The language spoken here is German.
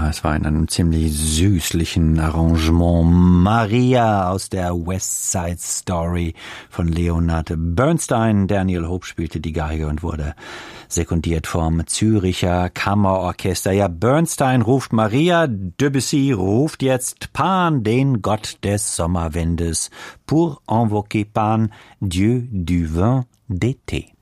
Ja, es war in einem ziemlich süßlichen Arrangement. Maria aus der West Side Story von Leonard Bernstein. Daniel Hope spielte die Geige und wurde sekundiert vom Züricher Kammerorchester. Ja, Bernstein ruft Maria, Debussy ruft jetzt Pan, den Gott des Sommerwindes. Pour invoquer Pan, Dieu du vin d'été.